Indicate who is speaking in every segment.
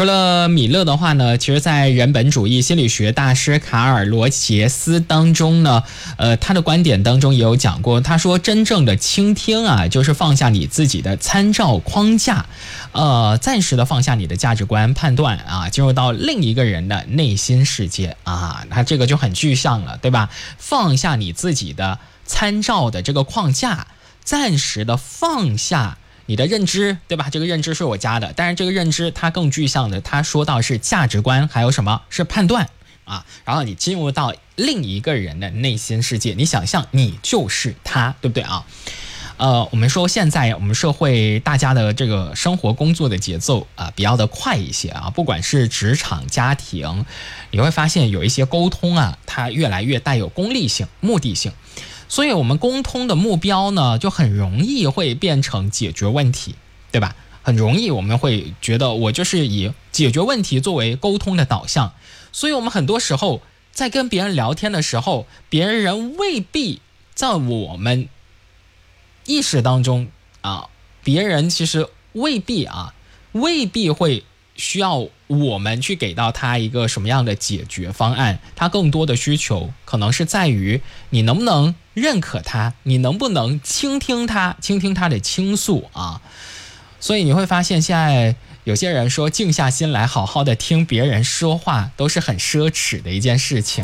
Speaker 1: 说了米勒的话呢，其实在人本主义心理学大师卡尔罗杰斯当中呢，他的观点当中也有讲过，他说真正的倾听啊，就是放下你自己的参照框架，暂时的放下你的价值观判断啊，进入到另一个人的内心世界啊，那这个就很具象了，对吧？放下你自己的参照的这个框架，暂时的放下你的认知，对吧？这个认知是我加的，但是这个认知它更具象的，它说到是价值观，还有什么是判断啊？然后你进入到另一个人的内心世界，你想象你就是他，对不对啊？我们说现在我们社会大家的这个生活工作的节奏比较的快一些啊，不管是职场家庭，你会发现有一些沟通啊，它越来越带有功利性、目的性。所以我们沟通的目标呢，就很容易会变成解决问题，对吧？很容易我们会觉得我就是以解决问题作为沟通的导向，所以我们很多时候在跟别人聊天的时候，别人未必在我们意识当中别人其实未必会需要我们去给到他一个什么样的解决方案，他更多的需求可能是在于你能不能认可他，你能不能倾听他的倾诉啊。所以你会发现现在有些人说静下心来好好的听别人说话都是很奢侈的一件事情。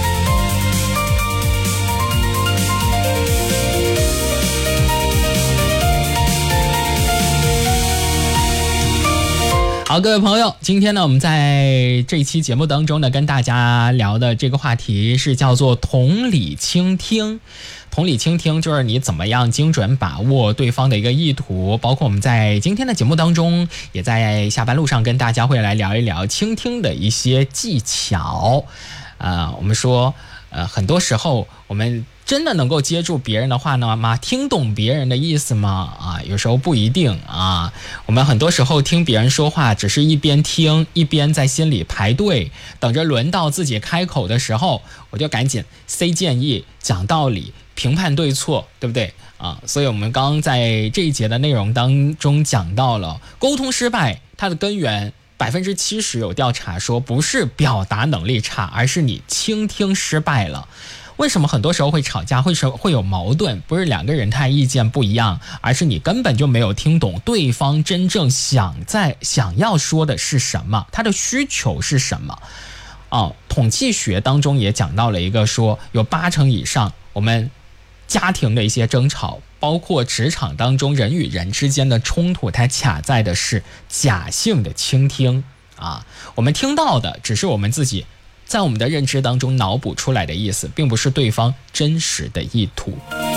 Speaker 1: 好，各位朋友，今天呢我们在这一期节目当中呢跟大家聊的这个话题是叫做同理倾听。同理倾听就是你怎么样精准把握对方的一个意图，包括我们在今天的节目当中也在下班路上跟大家会来聊一聊倾听的一些技巧。我们说很多时候我们真的能够接住别人的话呢吗？听懂别人的意思吗？有时候不一定啊。我们很多时候听别人说话，只是一边听一边在心里排队，等着轮到自己开口的时候，我就赶紧塞建议、讲道理、评判对错，对不对啊？所以我们刚刚在这一节的内容当中讲到了沟通失败，它的根源70%有调查说不是表达能力差，而是你倾听失败了。为什么很多时候会吵架，会有矛盾？不是两个人他意见不一样，而是你根本就没有听懂对方真正想要说的是什么，他的需求是什么。统计学当中也讲到了一个说，有80%以上我们家庭的一些争吵，包括职场当中人与人之间的冲突，它卡在的是假性的倾听我们听到的只是我们自己在我们的认知当中脑补出来的意思，并不是对方真实的意图。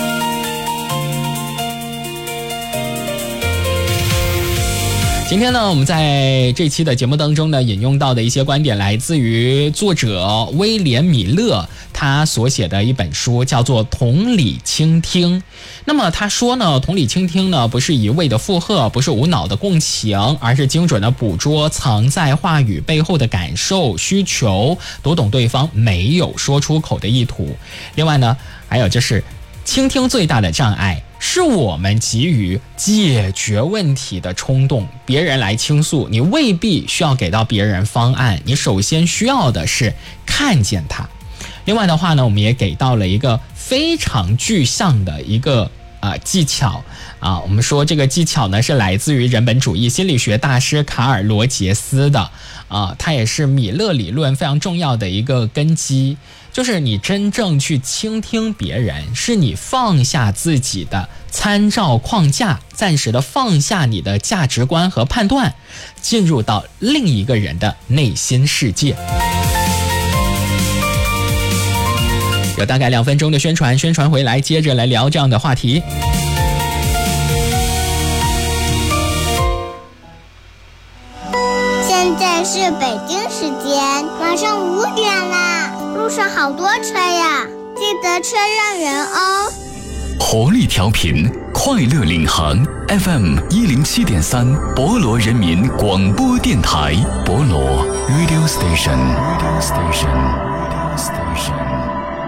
Speaker 1: 今天呢，我们在这期的节目当中呢，引用到的一些观点来自于作者威廉·米勒，他所写的一本书叫做《同理倾听》。那么他说呢，同理倾听呢，不是一味的附和，不是无脑的共情，而是精准的捕捉藏在话语背后的感受、需求，读懂对方没有说出口的意图。另外呢，还有就是倾听最大的障碍是我们急于解决问题的冲动。别人来倾诉，你未必需要给到别人方案，你首先需要的是看见他。另外的话呢，我们也给到了一个非常具象的一个技巧我们说这个技巧呢是来自于人本主义心理学大师卡尔罗杰斯的它也是米勒理论非常重要的一个根基。就是你真正去倾听别人，是你放下自己的参照框架，暂时的放下你的价值观和判断，进入到另一个人的内心世界。有大概2分钟的宣传回来，接着来聊这样的话题。
Speaker 2: 现在是北京时间晚上5点啦，路上好多车呀，记得车让人哦。
Speaker 3: 活力调频，快乐领航 FM 107.3，博罗人民广播电台，博罗 Radio Station。